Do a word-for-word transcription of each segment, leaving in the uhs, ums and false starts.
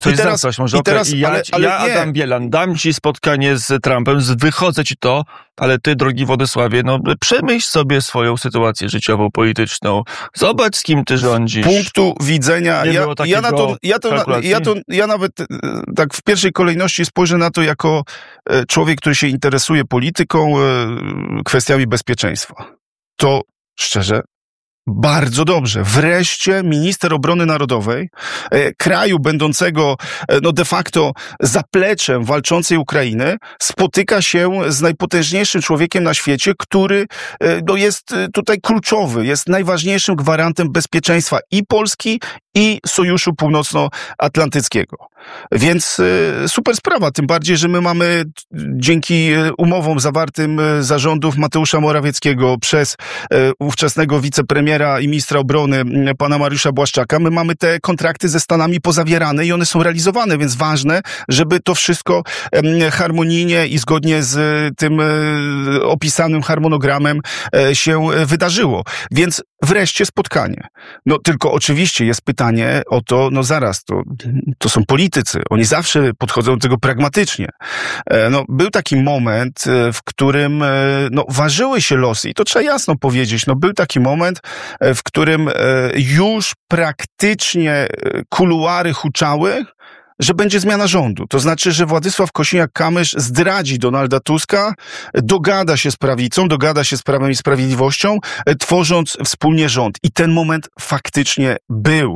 coś I teraz, zacząć. Może i teraz, okay, ja, ale, ale ja nie. Adam Bielan, dam ci spotkanie z Trumpem, wychodzę ci to, ale ty, drogi Władysławie, no przemyśl sobie swoją sytuację życiową, polityczną. Zobacz, z kim ty rządzisz. Z punktu widzenia, Nie ja, było ja, na to, ja, to, ja, to, ja nawet tak w pierwszej kolejności spojrzę na to jako człowiek, który się interesuje polityką, kwestiami bezpieczeństwa. To szczerze, bardzo dobrze. Wreszcie minister obrony narodowej e, kraju będącego e, no de facto zapleczem walczącej Ukrainy spotyka się z najpotężniejszym człowiekiem na świecie, który e, no jest tutaj kluczowy, jest najważniejszym gwarantem bezpieczeństwa i Polski, i Sojuszu Północnoatlantyckiego. Więc e, super sprawa, tym bardziej, że my mamy dzięki umowom zawartym za rządów Mateusza Morawieckiego przez e, ówczesnego wicepremiera i ministra obrony pana Mariusza Błaszczaka, my mamy te kontrakty ze Stanami pozawierane i one są realizowane, więc ważne, żeby to wszystko e, harmonijnie i zgodnie z tym e, opisanym harmonogramem e, się wydarzyło. Więc wreszcie spotkanie. No tylko oczywiście jest pytanie o to, no zaraz, to, to są politycy. Oni zawsze podchodzą do tego pragmatycznie. E, no, był taki moment, w którym e, no, ważyły się losy i to trzeba jasno powiedzieć. No, był taki moment, w którym e, już praktycznie kuluary huczały, że będzie zmiana rządu. To znaczy, że Władysław Kosiniak-Kamysz zdradzi Donalda Tuska, dogada się z prawicą, dogada się z Prawem i Sprawiedliwością, tworząc wspólnie rząd. I ten moment faktycznie był.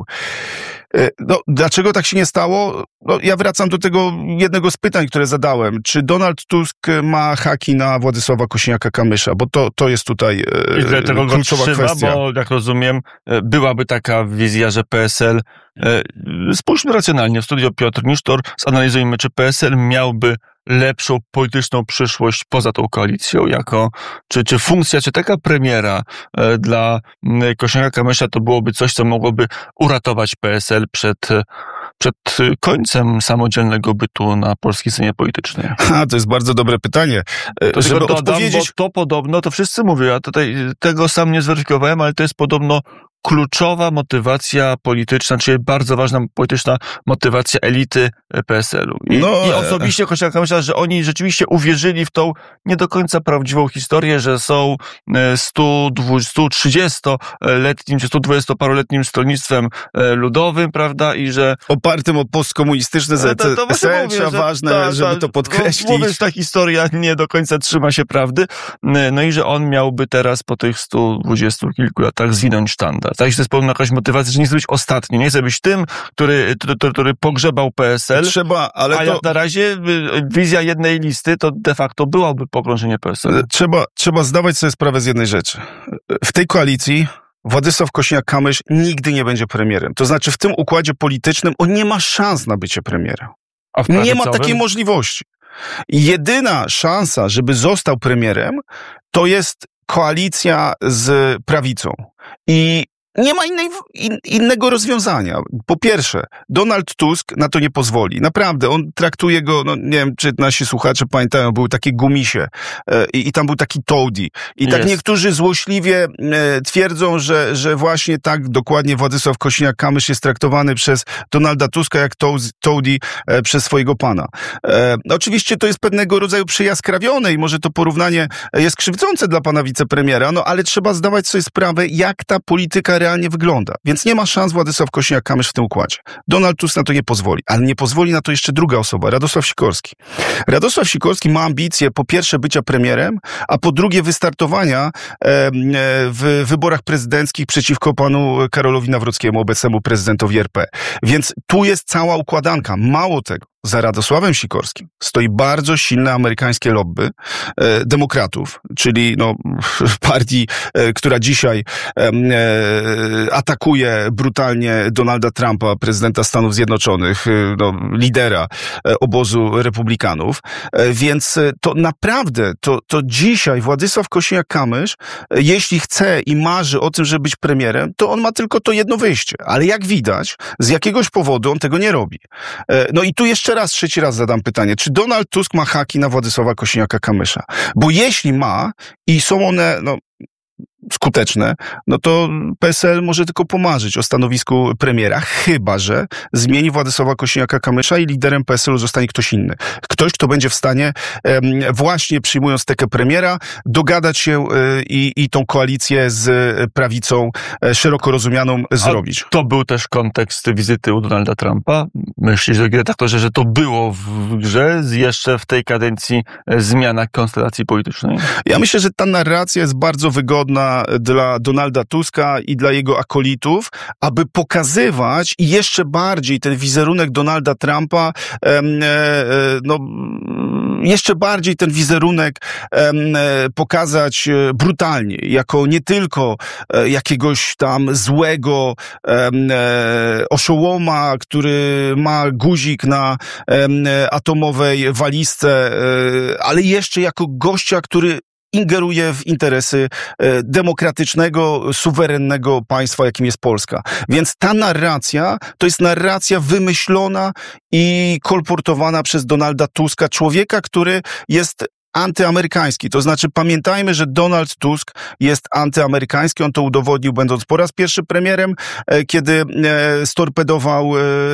No, dlaczego tak się nie stało? No, ja wracam do tego jednego z pytań, które zadałem. Czy Donald Tusk ma haki na Władysława Kosiniaka-Kamysza? Bo to, to jest tutaj e, tego kluczowa trzyma, kwestia. Bo, jak rozumiem, byłaby taka wizja, że P S L... E, spójrzmy racjonalnie. W studio Piotr Nisztor. Zanalizujmy, czy P S L miałby lepszą polityczną przyszłość poza tą koalicją, jako, czy, czy funkcja, czy taka premiera e, dla Kosiniaka-Kamysza to byłoby coś, co mogłoby uratować P S L przed, przed końcem samodzielnego bytu na polskiej scenie politycznej? A, to jest bardzo dobre pytanie. To żeby dodam, odpowiedzieć... bo to podobno, to wszyscy mówią, ja tutaj tego sam nie zweryfikowałem, ale to jest podobno kluczowa motywacja polityczna, czyli bardzo ważna polityczna motywacja elity P S L-u. I, no, i osobiście Kosiniak-Kamysza, że oni rzeczywiście uwierzyli w tą nie do końca prawdziwą historię, że są sto trzydziestoletnim czy sto dwudziestoparoletnim stronnictwem ludowym, prawda, i że... Opartym o postkomunistyczne cele, trzeba ważne, ta, ta, żeby to podkreślić. Mówię, że ta historia nie do końca trzyma się prawdy, no i że on miałby teraz po tych stu dwudziestu kilku latach zwinąć sztandar. Tak, że to jest pewna jakaś motywacja, że nie chce być ostatni, nie chce być tym, który, który, który pogrzebał P S L. Trzeba, ale a to... jak na razie wizja jednej listy to de facto byłaby pogrążenie P S L. Trzeba, trzeba zdawać sobie sprawę z jednej rzeczy. W tej koalicji Władysław Kosiniak-Kamysz nigdy nie będzie premierem. To znaczy w tym układzie politycznym on nie ma szans na bycie premierem. A w nie ma takiej możliwości. Jedyna szansa, żeby został premierem, to jest koalicja z prawicą. I nie ma innej, in, innego rozwiązania. Po pierwsze, Donald Tusk na to nie pozwoli. Naprawdę, on traktuje go, no nie wiem, czy nasi słuchacze pamiętają, były takie gumisie e, i tam był taki Toady. I tak Jest. niektórzy złośliwie e, twierdzą, że, że właśnie tak dokładnie Władysław Kosiniak-Kamysz jest traktowany przez Donalda Tuska jak Toady e, przez swojego pana. E, oczywiście to jest pewnego rodzaju przejaskrawione i może to porównanie jest krzywdzące dla pana wicepremiera, no ale trzeba zdawać sobie sprawę, jak ta polityka realnie wygląda. Więc nie ma szans Władysław Kosiniak-Kamysz w tym układzie. Donald Tusk na to nie pozwoli. Ale nie pozwoli na to jeszcze druga osoba, Radosław Sikorski. Radosław Sikorski ma ambicje po pierwsze bycia premierem, a po drugie wystartowania w wyborach prezydenckich przeciwko panu Karolowi Nawrockiemu, obecnemu prezydentowi R P. Więc tu jest cała układanka. Mało tego. Za Radosławem Sikorskim stoi bardzo silne amerykańskie lobby e, demokratów, czyli no, partii, e, która dzisiaj e, atakuje brutalnie Donalda Trumpa, prezydenta Stanów Zjednoczonych, e, no, lidera e, obozu republikanów. E, więc to naprawdę, to, to dzisiaj Władysław Kosiniak-Kamysz, e, jeśli chce i marzy o tym, żeby być premierem, to on ma tylko to jedno wyjście. Ale jak widać, z jakiegoś powodu on tego nie robi. E, no i tu jeszcze raz, trzeci raz zadam pytanie, czy Donald Tusk ma haki na Władysława Kosiniaka-Kamysza? Bo jeśli ma i są one, no, skuteczne, no to P S L może tylko pomarzyć o stanowisku premiera, chyba że zmieni Władysława Kosiniaka-Kamysza i liderem P S L-u zostanie ktoś inny. Ktoś, kto będzie w stanie właśnie przyjmując tekę premiera, dogadać się i, i tą koalicję z prawicą szeroko rozumianą zrobić. A to był też kontekst wizyty u Donalda Trumpa? Myślisz, drogi redaktorze, że to było w grze jeszcze w tej kadencji zmiana konstelacji politycznej? Ja myślę, że ta narracja jest bardzo wygodna dla Donalda Tuska i dla jego akolitów, aby pokazywać i jeszcze bardziej ten wizerunek Donalda Trumpa, e, e, no, jeszcze bardziej ten wizerunek e, pokazać brutalnie, jako nie tylko e, jakiegoś tam złego e, oszołoma, który ma guzik na e, atomowej walizce, e, ale jeszcze jako gościa, który ingeruje w interesy e, demokratycznego, suwerennego państwa, jakim jest Polska. Więc ta narracja to jest narracja wymyślona i kolportowana przez Donalda Tuska, człowieka, który jest antyamerykański. To znaczy pamiętajmy, że Donald Tusk jest antyamerykański. On to udowodnił, będąc po raz pierwszy premierem, kiedy storpedował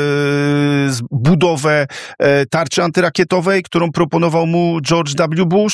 budowę tarczy antyrakietowej, którą proponował mu George W. Bush.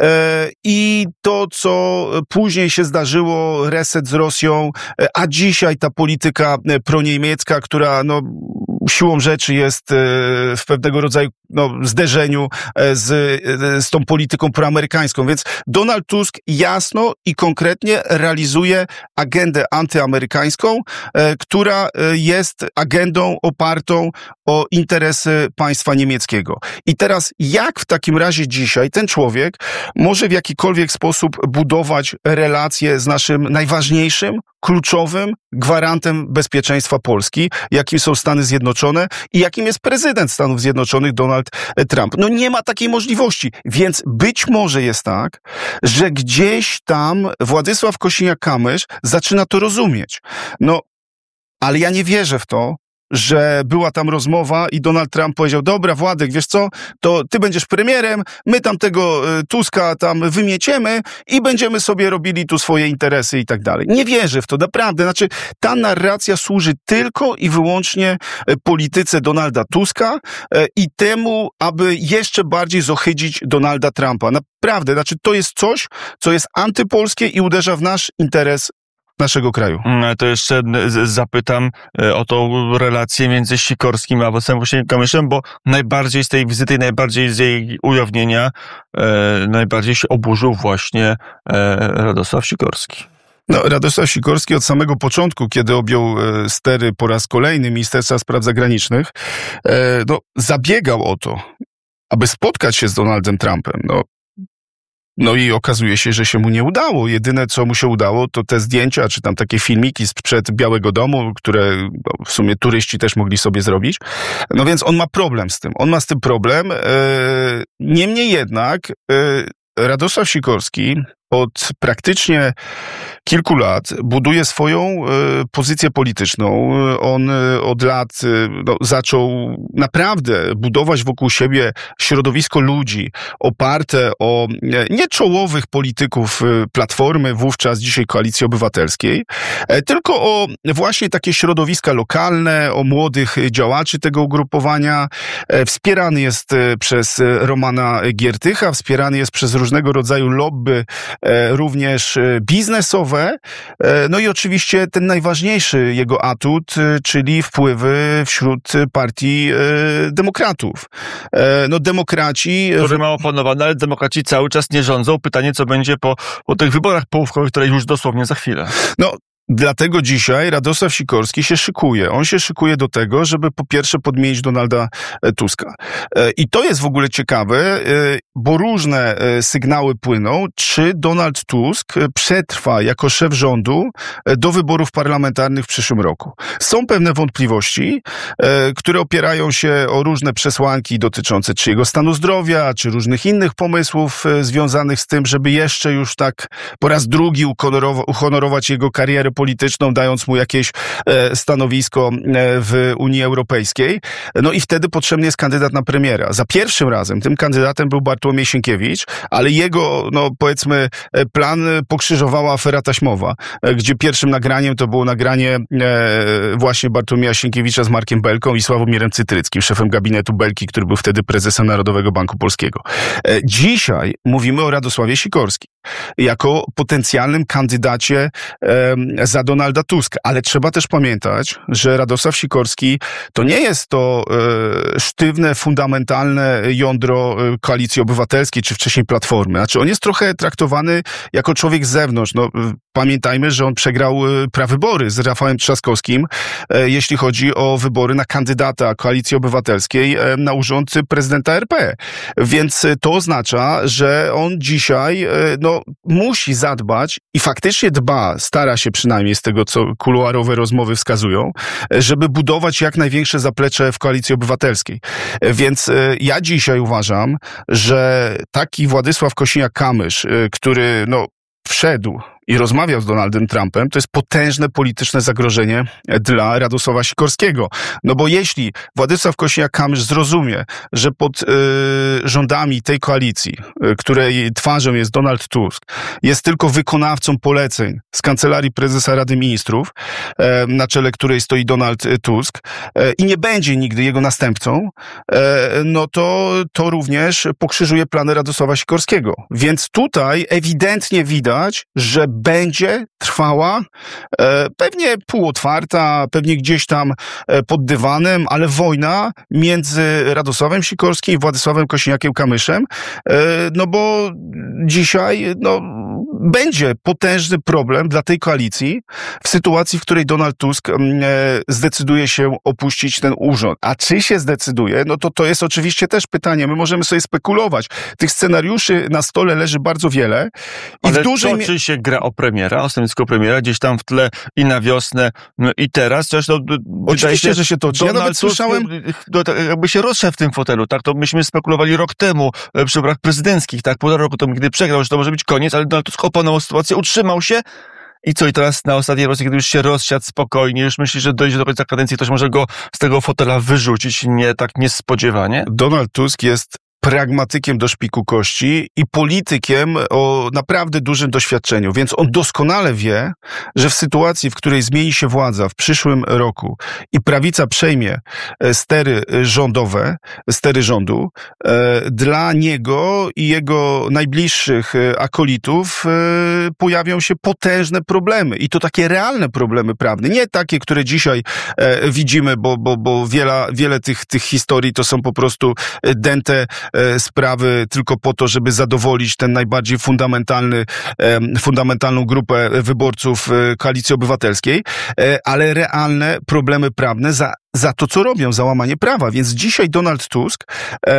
I to, co później się zdarzyło, reset z Rosją, a dzisiaj ta polityka proniemiecka, która no, siłą rzeczy jest w pewnego rodzaju no, zderzeniu z, z tą polityką proamerykańską. Więc Donald Tusk jasno i konkretnie realizuje agendę antyamerykańską, która jest agendą opartą o interesy państwa niemieckiego. I teraz jak w takim razie dzisiaj ten człowiek może w jakikolwiek sposób budować relacje z naszym najważniejszym, kluczowym gwarantem bezpieczeństwa Polski, jakim są Stany Zjednoczone i jakim jest prezydent Stanów Zjednoczonych Donald Trump. No nie ma takiej możliwości, więc być może jest tak, że gdzieś tam Władysław Kosiniak-Kamysz zaczyna to rozumieć. No, ale ja nie wierzę w to, że była tam rozmowa i Donald Trump powiedział, dobra Władek, wiesz co, to ty będziesz premierem, my tam tego Tuska tam wymieciemy i będziemy sobie robili tu swoje interesy i tak dalej. Nie wierzę w to, naprawdę. Znaczy, ta narracja służy tylko i wyłącznie polityce Donalda Tuska i temu, aby jeszcze bardziej zohydzić Donalda Trumpa. Naprawdę, znaczy to jest coś, co jest antypolskie i uderza w nasz interes naszego kraju. To jeszcze zapytam o tą relację między Sikorskim a Władysławem Kosiniakiem-Kamyszem, bo najbardziej z tej wizyty, najbardziej z jej ujawnienia, e, najbardziej się oburzył właśnie e, Radosław Sikorski. No, Radosław Sikorski od samego początku, kiedy objął stery po raz kolejny Ministerstwa Spraw Zagranicznych, e, no, zabiegał o to, aby spotkać się z Donaldem Trumpem. No, No i okazuje się, że się mu nie udało. Jedyne, co mu się udało, to te zdjęcia, czy tam takie filmiki sprzed Białego Domu, które no, w sumie turyści też mogli sobie zrobić. No więc on ma problem z tym. On ma z tym problem. Niemniej jednak Radosław Sikorski od praktycznie kilku lat buduje swoją y, pozycję polityczną. On y, od lat y, no, zaczął naprawdę budować wokół siebie środowisko ludzi oparte o y, nie czołowych polityków y, Platformy, wówczas dzisiaj Koalicji Obywatelskiej, y, tylko o właśnie takie środowiska lokalne, o młodych działaczy tego ugrupowania. Y, wspierany jest y, przez Romana Giertycha, wspierany jest przez różnego rodzaju lobby, również biznesowe, no i oczywiście ten najważniejszy jego atut, czyli wpływy wśród partii demokratów. No demokraci... Który ma opanowane, ale demokraci cały czas nie rządzą. Pytanie, co będzie po, po tych wyborach połówkowych, które już dosłownie za chwilę. No, dlatego dzisiaj Radosław Sikorski się szykuje. On się szykuje do tego, żeby po pierwsze podmienić Donalda Tuska. I to jest w ogóle ciekawe, bo różne sygnały płyną, czy Donald Tusk przetrwa jako szef rządu do wyborów parlamentarnych w przyszłym roku. Są pewne wątpliwości, które opierają się o różne przesłanki dotyczące czy jego stanu zdrowia, czy różnych innych pomysłów związanych z tym, żeby jeszcze już tak po raz drugi uhonorować jego karierę polityczną, dając mu jakieś stanowisko w Unii Europejskiej. No i wtedy potrzebny jest kandydat na premiera. Za pierwszym razem tym kandydatem był Bartłomiej Sienkiewicz, ale jego, no powiedzmy, plan pokrzyżowała afera taśmowa, gdzie pierwszym nagraniem to było nagranie właśnie Bartłomieja Sienkiewicza z Markiem Belką i Sławomirem Cytryckim, szefem gabinetu Belki, który był wtedy prezesem Narodowego Banku Polskiego. Dzisiaj mówimy o Radosławie Sikorskim jako potencjalnym kandydacie za Donalda Tuska. Ale trzeba też pamiętać, że Radosław Sikorski to nie jest to e, sztywne, fundamentalne jądro Koalicji Obywatelskiej, czy wcześniej Platformy. Znaczy on jest trochę traktowany jako człowiek z zewnątrz. No, pamiętajmy, że on przegrał prawybory z Rafałem Trzaskowskim, e, jeśli chodzi o wybory na kandydata Koalicji Obywatelskiej e, na urząd prezydenta R P. Więc to oznacza, że on dzisiaj e, no, musi zadbać i faktycznie dba, stara się przynajmniej z tego, co kuluarowe rozmowy wskazują, żeby budować jak największe zaplecze w Koalicji Obywatelskiej. Więc ja dzisiaj uważam, że taki Władysław Kosiniak-Kamysz, który no, wszedł i rozmawiał z Donaldem Trumpem, to jest potężne polityczne zagrożenie dla Radosława Sikorskiego. No bo jeśli Władysław Kosiniak-Kamysz zrozumie, że pod y, rządami tej koalicji, y, której twarzą jest Donald Tusk, jest tylko wykonawcą poleceń z Kancelarii Prezesa Rady Ministrów, y, na czele której stoi Donald Tusk, y, i nie będzie nigdy jego następcą, y, no to, to również pokrzyżuje plany Radosława Sikorskiego. Więc tutaj ewidentnie widać, że będzie trwała, e, pewnie półotwarta, pewnie gdzieś tam e, pod dywanem, ale wojna między Radosławem Sikorskim i Władysławem Kosiniakiem-Kamyszem, e, no bo dzisiaj no, będzie potężny problem dla tej koalicji w sytuacji, w której Donald Tusk e, zdecyduje się opuścić ten urząd. A czy się zdecyduje? No to to jest oczywiście też pytanie. My możemy sobie spekulować. Tych scenariuszy na stole leży bardzo wiele. I ale w dużej toczy mi- się gra o premiera, o stanowisko premiera, gdzieś tam w tle i na wiosnę, no i teraz. Zresztą, oczywiście, się, że się toczy. Ja nawet słyszałem... Tusk, jakby się rozszedł w tym fotelu, tak? To myśmy spekulowali rok temu przy wyborach prezydenckich, tak? Półtora roku temu, kiedy przegrał, że to może być koniec, ale Donald Tusk opanował sytuację, utrzymał się. I co, i teraz na ostatniej rozmowie, kiedy już się rozsiadł spokojnie, już myśli, że dojdzie do końca kadencji, ktoś może go z tego fotela wyrzucić, nie tak niespodziewanie? Donald Tusk jest pragmatykiem do szpiku kości i politykiem o naprawdę dużym doświadczeniu. Więc on doskonale wie, że w sytuacji, w której zmieni się władza w przyszłym roku i prawica przejmie stery rządowe, stery rządu, dla niego i jego najbliższych akolitów pojawią się potężne problemy. I to takie realne problemy prawne. Nie takie, które dzisiaj widzimy, bo, bo, bo wiele, wiele tych, tych historii to są po prostu dęte sprawy tylko po to, żeby zadowolić ten najbardziej fundamentalny, fundamentalną grupę wyborców Koalicji Obywatelskiej, ale realne problemy prawne za za to, co robią, za łamanie prawa. Więc dzisiaj Donald Tusk, e,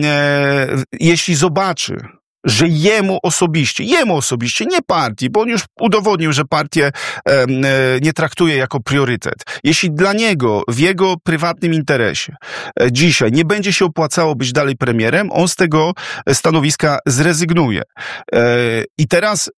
e, jeśli zobaczy, że jemu osobiście, jemu osobiście, nie partii, bo on już udowodnił, że partię e, e, nie traktuje jako priorytet. Jeśli dla niego, w jego prywatnym interesie e, dzisiaj nie będzie się opłacało być dalej premierem, on z tego stanowiska zrezygnuje. E, I teraz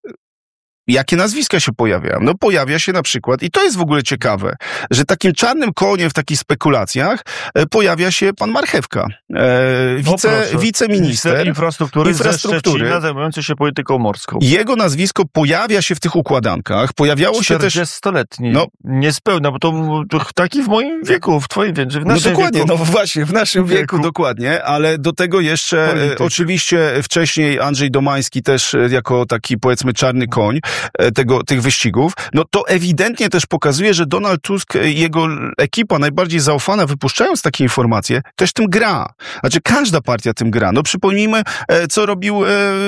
jakie nazwiska się pojawiają? No pojawia się na przykład, i to jest w ogóle ciekawe, że takim czarnym koniem w takich spekulacjach e, pojawia się pan Marchewka, e, wice, no wiceminister infrastruktury, infrastruktury. ze Szczecina, zajmujący się polityką morską. Jego nazwisko pojawia się w tych układankach, pojawiało się też... czterdziestoletni, no, niespełna, bo to, to taki w moim wieku, w twoim wieku, w naszym No dokładnie, wieku. no właśnie, w naszym wieku, wieku dokładnie, ale do tego jeszcze e, oczywiście wcześniej Andrzej Domański też e, jako taki, powiedzmy, czarny koń tego, tych wyścigów, no to ewidentnie też pokazuje, że Donald Tusk i jego ekipa najbardziej zaufana, wypuszczając takie informacje, też tym gra. Znaczy każda partia tym gra. No przypomnijmy, co robił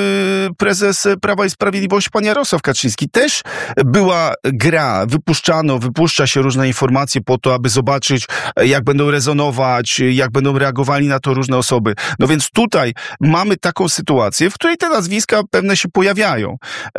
prezes Prawa i Sprawiedliwości, pan Jarosław Kaczyński. Też była gra, wypuszczano, wypuszcza się różne informacje po to, aby zobaczyć, jak będą rezonować, jak będą reagowali na to różne osoby. No więc tutaj mamy taką sytuację, w której te nazwiska pewne się pojawiają.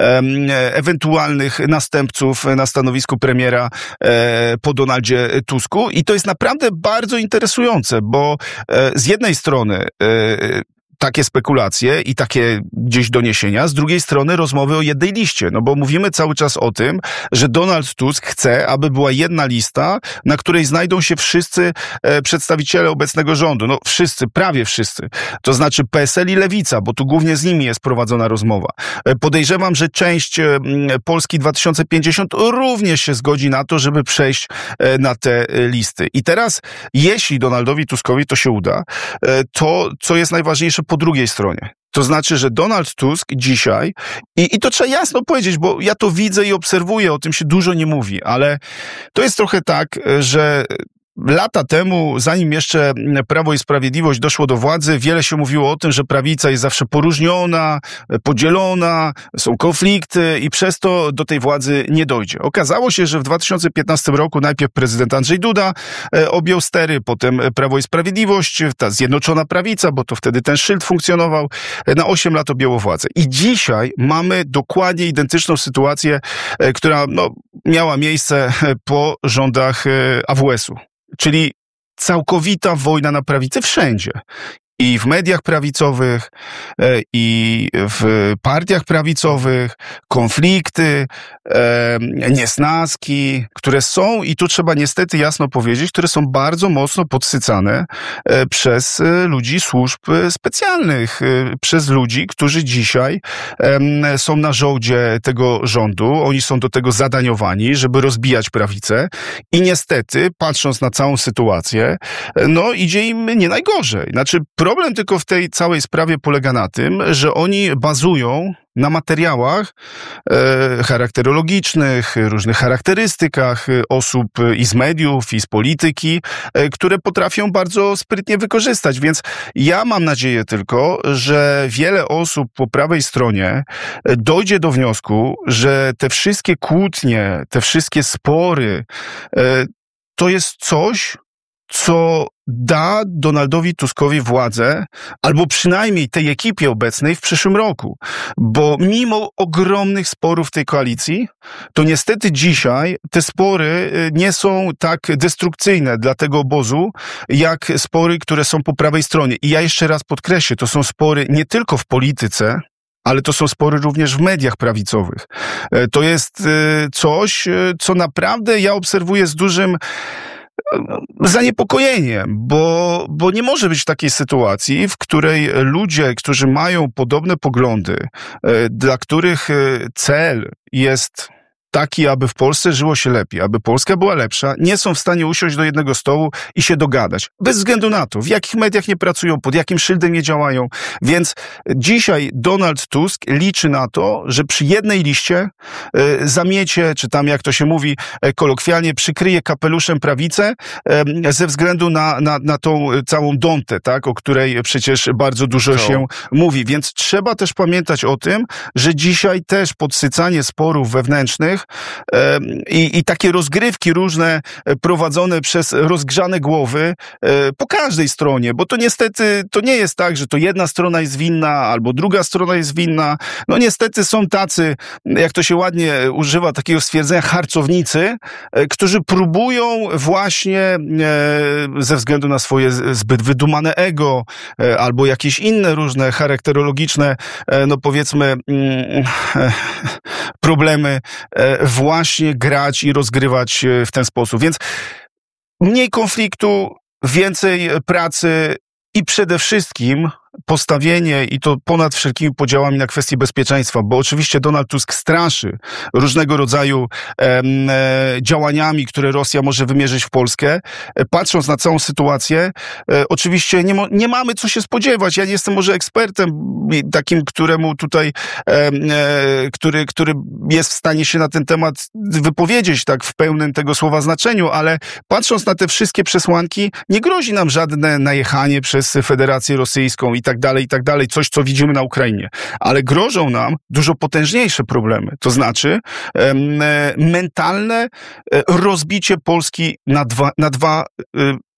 Ewentualnych następców na stanowisku premiera e, po Donaldzie Tusku i to jest naprawdę bardzo interesujące, bo e, z jednej strony e, takie spekulacje i takie gdzieś doniesienia, z drugiej strony rozmowy o jednej liście, no bo mówimy cały czas o tym, że Donald Tusk chce, aby była jedna lista, na której znajdą się wszyscy e, przedstawiciele obecnego rządu. No wszyscy, prawie wszyscy. To znaczy P S L i Lewica, bo tu głównie z nimi jest prowadzona rozmowa. E, podejrzewam, że część e, Polski dwa tysiące pięćdziesiąt również się zgodzi na to, żeby przejść e, na te e, listy. I teraz, jeśli Donaldowi Tuskowi to się uda, e, to co jest najważniejsze po drugiej stronie. To znaczy, że Donald Tusk dzisiaj, i, i to trzeba jasno powiedzieć, bo ja to widzę i obserwuję, o tym się dużo nie mówi, ale to jest trochę tak, że lata temu, zanim jeszcze Prawo i Sprawiedliwość doszło do władzy, wiele się mówiło o tym, że prawica jest zawsze poróżniona, podzielona, są konflikty i przez to do tej władzy nie dojdzie. Okazało się, że w dwa tysiące piętnastym roku najpierw prezydent Andrzej Duda objął stery, potem Prawo i Sprawiedliwość, ta zjednoczona prawica, bo to wtedy ten szyld funkcjonował, na osiem lat objęło władzę. I dzisiaj mamy dokładnie identyczną sytuację, która no, miała miejsce po rządach A W S-u. Czyli całkowita wojna na prawicy wszędzie. I w mediach prawicowych, i w partiach prawicowych, konflikty, niesnaski, które są, i tu trzeba niestety jasno powiedzieć, które są bardzo mocno podsycane przez ludzi służb specjalnych, przez ludzi, którzy dzisiaj są na żołdzie tego rządu. Oni są do tego zadaniowani, żeby rozbijać prawicę i niestety, patrząc na całą sytuację, no idzie im nie najgorzej. Znaczy, problem tylko w tej całej sprawie polega na tym, że oni bazują na materiałach e, charakterologicznych, różnych charakterystykach osób i z mediów, i z polityki, e, które potrafią bardzo sprytnie wykorzystać. Więc ja mam nadzieję tylko, że wiele osób po prawej stronie dojdzie do wniosku, że te wszystkie kłótnie, te wszystkie spory, e, to jest coś, co da Donaldowi Tuskowi władzę, albo przynajmniej tej ekipie obecnej w przyszłym roku. Bo mimo ogromnych sporów w tej koalicji, to niestety dzisiaj te spory nie są tak destrukcyjne dla tego obozu, jak spory, które są po prawej stronie. I ja jeszcze raz podkreślę, to są spory nie tylko w polityce, ale to są spory również w mediach prawicowych. To jest coś, co naprawdę ja obserwuję z dużym zaniepokojeniem, bo, bo nie może być takiej sytuacji, w której ludzie, którzy mają podobne poglądy, dla których cel jest taki, aby w Polsce żyło się lepiej, aby Polska była lepsza, nie są w stanie usiąść do jednego stołu i się dogadać. Bez względu na to, w jakich mediach nie pracują, pod jakim szyldem nie działają. Więc dzisiaj Donald Tusk liczy na to, że przy jednej liście y, zamiecie, czy tam jak to się mówi y, kolokwialnie, przykryje kapeluszem prawicę y, ze względu na, na, na tą całą dontę, tak, o której przecież bardzo dużo to. się mówi. Więc trzeba też pamiętać o tym, że dzisiaj też podsycanie sporów wewnętrznych I, i takie rozgrywki różne prowadzone przez rozgrzane głowy po każdej stronie, bo to niestety to nie jest tak, że to jedna strona jest winna albo druga strona jest winna. No niestety są tacy, jak to się ładnie używa takiego stwierdzenia, harcownicy, którzy próbują właśnie ze względu na swoje zbyt wydumane ego albo jakieś inne różne charakterologiczne, no powiedzmy problemy właśnie grać i rozgrywać w ten sposób. Więc mniej konfliktu, więcej pracy i przede wszystkim postawienie, i to ponad wszelkimi podziałami, na kwestii bezpieczeństwa, bo oczywiście Donald Tusk straszy różnego rodzaju e, działaniami, które Rosja może wymierzyć w Polskę. Patrząc na całą sytuację, e, oczywiście nie, mo, nie mamy co się spodziewać. Ja nie jestem może ekspertem takim, któremu tutaj, e, e, który, który jest w stanie się na ten temat wypowiedzieć tak w pełnym tego słowa znaczeniu, ale patrząc na te wszystkie przesłanki, nie grozi nam żadne najechanie przez Federację Rosyjską i tak dalej, i tak dalej, coś, co widzimy na Ukrainie. Ale grożą nam dużo potężniejsze problemy, to znaczy e, mentalne rozbicie Polski na dwa, na dwa e,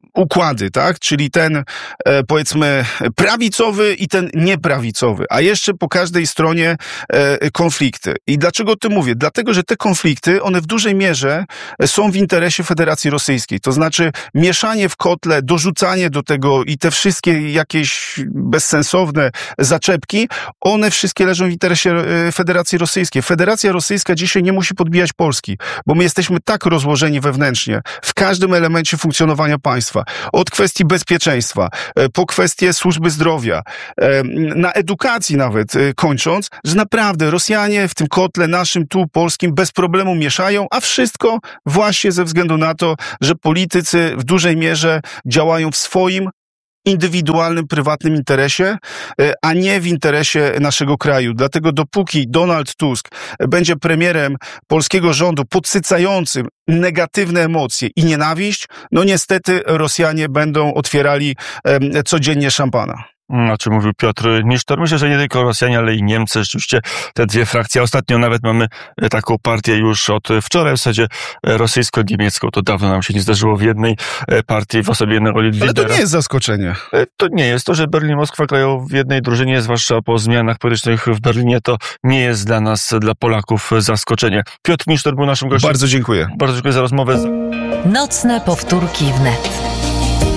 układy, tak? Czyli ten, e, powiedzmy, prawicowy i ten nieprawicowy, a jeszcze po każdej stronie e, konflikty. I dlaczego o tym mówię? Dlatego, że te konflikty, one w dużej mierze są w interesie Federacji Rosyjskiej. To znaczy mieszanie w kotle, dorzucanie do tego i te wszystkie jakieś bezsensowne zaczepki, one wszystkie leżą w interesie e, Federacji Rosyjskiej. Federacja Rosyjska dzisiaj nie musi podbijać Polski, bo my jesteśmy tak rozłożeni wewnętrznie w każdym elemencie funkcjonowania państwa. Od kwestii bezpieczeństwa, po kwestie służby zdrowia, na edukacji nawet kończąc, że naprawdę Rosjanie w tym kotle naszym tu polskim bez problemu mieszają, a wszystko właśnie ze względu na to, że politycy w dużej mierze działają w swoim indywidualnym, prywatnym interesie, a nie w interesie naszego kraju. Dlatego dopóki Donald Tusk będzie premierem polskiego rządu podsycającym negatywne emocje i nienawiść, no niestety Rosjanie będą otwierali um, codziennie szampana. O czym mówił Piotr Nisztor. Myślę, że nie tylko Rosjanie, ale i Niemcy. Rzeczywiście te dwie frakcje. Ostatnio nawet mamy taką partię już od wczoraj, w zasadzie rosyjsko-niemiecką. To dawno nam się nie zdarzyło w jednej partii, w osobie jednego lidera. Ale to nie jest zaskoczenie. To nie jest. To, że Berlin i Moskwa grają w jednej drużynie, zwłaszcza po zmianach politycznych w Berlinie, to nie jest dla nas, dla Polaków zaskoczenie. Piotr Nisztor był naszym gościem. Bardzo dziękuję. Bardzo dziękuję za rozmowę. Nocne powtórki wnet.